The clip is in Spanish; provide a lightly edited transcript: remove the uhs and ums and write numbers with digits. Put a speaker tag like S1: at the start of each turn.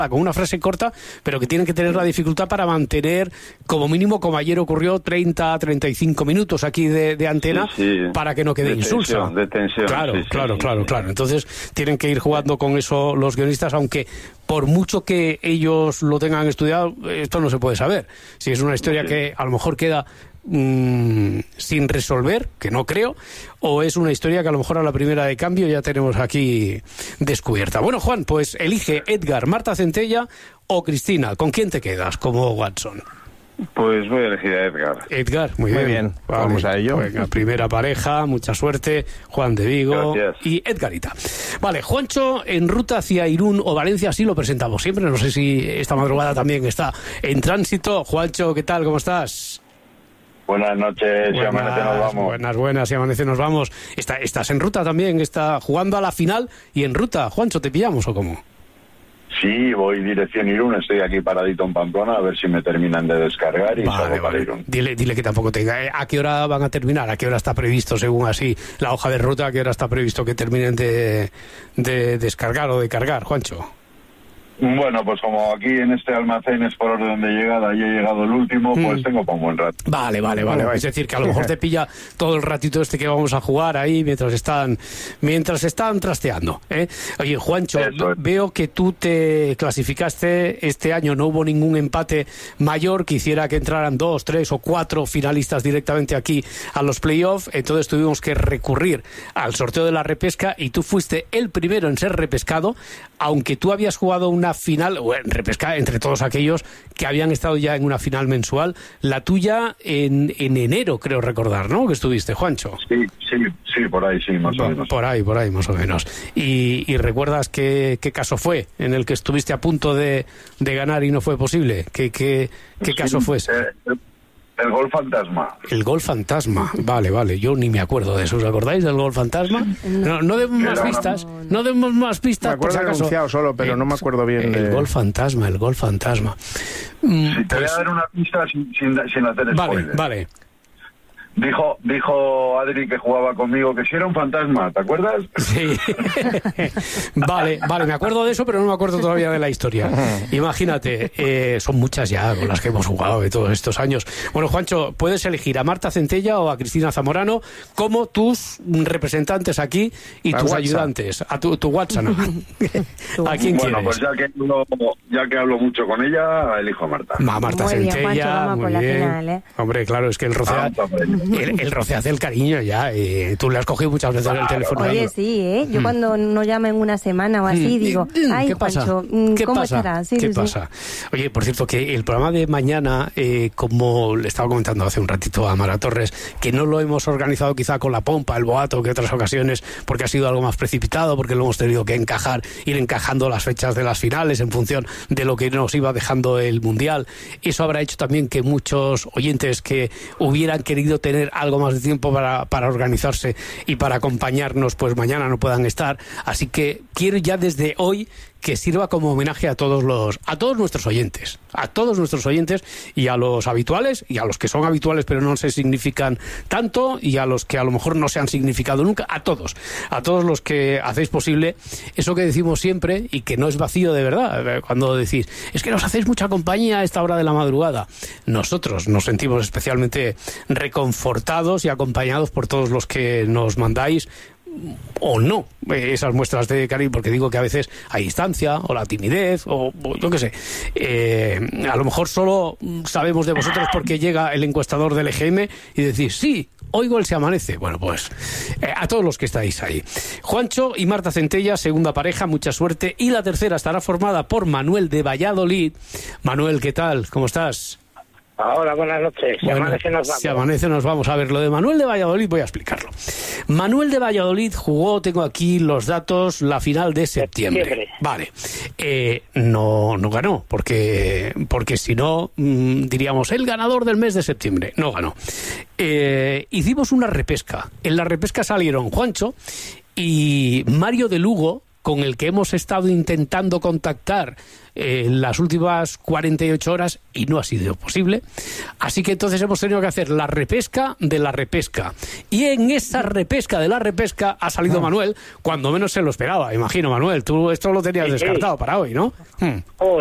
S1: con una frase corta, pero que tienen que tener la dificultad para mantener, como mínimo, como ayer ocurrió, 30-35 minutos aquí de antena, para que no quede insulsa.
S2: De tensión.
S1: Claro. Entonces tienen que ir jugando con eso los guionistas, aunque por mucho que ellos lo tengan estudiado, esto no se puede saber. Si es una historia que a lo mejor queda sin resolver, que no creo, o es una historia que a lo mejor a la primera de cambio ya tenemos aquí descubierta. Bueno, Juan, pues elige Edgar, Marta Centella o Cristina. ¿Con quién te quedas como Watson?
S2: Pues voy a elegir a Edgar.
S1: Edgar, muy bien. Vale.
S3: Vamos a ello.
S1: Venga, primera pareja, mucha suerte. Juan de Vigo.
S2: Gracias.
S1: Y Edgarita. Vale, Juancho en ruta hacia Irún o Valencia, así lo presentamos siempre. No sé si esta madrugada también está en tránsito. Juancho, ¿qué tal? ¿Cómo estás?
S2: Buenas noches, y amanece nos vamos.
S1: Buenas, y amanece nos vamos. ¿Estás en ruta también? ¿Está jugando a la final y en ruta? Juancho, ¿te pillamos o cómo?
S2: Sí, voy dirección Irún, estoy aquí paradito en Pamplona, a ver si me terminan de descargar y salgo para Irún.
S1: Dile que tampoco tenga. ¿A qué hora van a terminar? ¿A qué hora está previsto, según así, la hoja de ruta, a qué hora está previsto que terminen de descargar o de cargar, Juancho?
S2: Bueno, pues como aquí en este almacén es por orden de llegada y he llegado el último, pues tengo para un buen rato.
S1: Vale. Es decir, que a lo mejor te pilla todo el ratito este que vamos a jugar ahí mientras están trasteando, ¿eh? Oye, Juancho, veo que tú te clasificaste este año, no hubo ningún empate mayor que hiciera que entraran 2, 3 o 4 finalistas directamente aquí a los playoffs, entonces tuvimos que recurrir al sorteo de la repesca y tú fuiste el primero en ser repescado, aunque tú habías jugado una final, repesca entre todos aquellos que habían estado ya en una final mensual, la tuya en enero, creo recordar, ¿no? Que estuviste, Juancho.
S2: Sí, por ahí sí, más o menos.
S1: Por ahí, más o menos. ¿Y recuerdas qué caso fue en el que estuviste a punto de ganar y no fue posible? ¿Qué caso fue ese?
S2: El gol fantasma.
S1: El gol fantasma, vale, yo ni me acuerdo de eso. ¿Os acordáis del gol fantasma? No demos más pistas, no demos más pistas.
S3: Me acuerdo de anunciado solo, pero no me acuerdo bien.
S1: El gol fantasma.
S2: Si te voy a dar una pista sin hacer spoiler.
S1: Vale.
S2: Dijo Adri que jugaba conmigo que si era un fantasma, ¿te acuerdas?
S1: Sí. Vale, me acuerdo de eso, pero no me acuerdo todavía de la historia. Imagínate, son muchas ya con las que hemos jugado de todos estos años. Bueno, Juancho, puedes elegir a Marta Centella o a Cristina Zamorano como tus representantes aquí y tus ayudantes. A tu WhatsApp. ¿A quién quieres?
S2: Bueno, pues ya que hablo mucho con ella, elijo a Marta.
S1: Marta
S4: muy bien,
S1: Centella,
S4: Juancho, vamos
S1: muy
S4: por la
S1: bien.
S4: final, ¿eh?
S1: Hombre, claro, es que el roce hace el cariño ya. Tú le has cogido muchas veces el teléfono.
S4: Oye, sí, ¿eh? Yo cuando no llamen una semana o así, digo, ay,
S1: ¿qué pasa?
S4: Juancho, ¿cómo estará? Sí,
S1: ¿Qué pasa? Oye, por cierto, que el programa de mañana, como le estaba comentando hace un ratito a Mara Torres, que no lo hemos organizado quizá con la pompa, el boato, que otras ocasiones, porque ha sido algo más precipitado, porque lo hemos tenido que ir encajando las fechas de las finales en función de lo que nos iba dejando el Mundial. Eso habrá hecho también que muchos oyentes que hubieran querido tener algo más de tiempo para organizarse y para acompañarnos, pues mañana no puedan estar. Así que quiero ya desde hoy que sirva como homenaje a todos nuestros oyentes y a los habituales y a los que son habituales pero no se significan tanto y a los que a lo mejor no se han significado nunca, a todos los que hacéis posible eso que decimos siempre y que no es vacío de verdad, cuando decís es que nos hacéis mucha compañía a esta hora de la madrugada. Nosotros nos sentimos especialmente reconfortados y acompañados por todos los que nos mandáis o no esas muestras de cariño, porque digo que a veces hay distancia o la timidez o yo qué sé, a lo mejor solo sabemos de vosotros porque llega el encuestador del EGM y decís sí, oigo el Se Amanece. Bueno, pues a todos los que estáis ahí. Juancho y Marta Centella, segunda pareja, mucha suerte. Y la tercera estará formada por Manuel de Valladolid. Manuel, ¿qué tal? ¿Cómo estás?
S5: Ahora, buenas noches. Si amanece nos vamos.
S1: Si amanece nos vamos. A ver, lo de Manuel de Valladolid voy a explicarlo. Manuel de Valladolid jugó, tengo aquí los datos, la final de septiembre. Vale. No ganó, porque si no, diríamos, el ganador del mes de septiembre. No ganó. Hicimos una repesca. En la repesca salieron Juancho y Mario de Lugo, con el que hemos estado intentando contactar en las últimas 48 horas y no ha sido posible. Así que entonces hemos tenido que hacer la repesca de la repesca. Y en esa repesca de la repesca ha salido Manuel, cuando menos se lo esperaba. Imagino, Manuel, tú esto lo tenías descartado para hoy, ¿no?